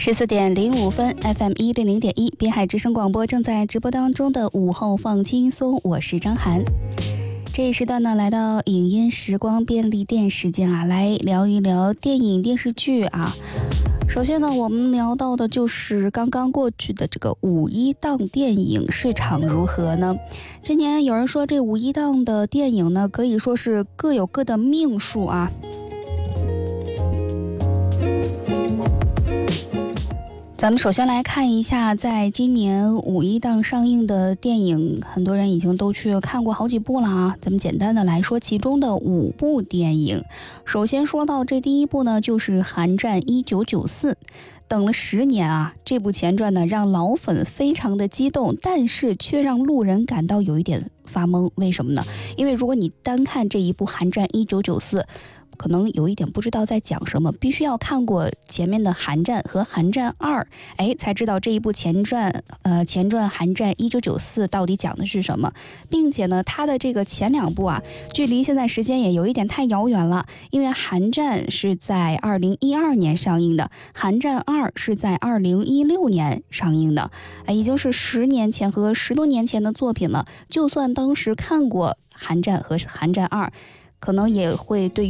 14:05 FM 100.1滨海之声广播正在直播当中的午后放轻松，我是张涵。这一时段呢，来到影音时光便利店时间啊，来聊一聊电影电视剧啊。首先呢，我们聊到的就是刚刚过去的这个五一档电影市场如何呢？今年有人说这五一档的电影呢，可以说是各有各的命数啊。咱们首先来看一下，在今年五一档上映的电影，很多人已经都去看过好几部了啊。咱们简单的来说其中的5部电影。首先说到这第一部呢，就是《寒战1994》。等了10年啊，这部前传呢让老粉非常的激动，但是却让路人感到有一点发懵。为什么呢？因为如果你单看这一部《寒战1994》，可能有一点不知道在讲什么，必须要看过前面的《寒战》和《寒战2》，才知道这一部前传《寒战1994》到底讲的是什么。并且呢，它的这个前2部啊，距离现在时间也有一点太遥远了，因为《寒战》是在2012年上映的，《寒战2》是在2016年上映的，已经是10年前和10多年前的作品了。就算当时看过《寒战》和《寒战2》，可能也会对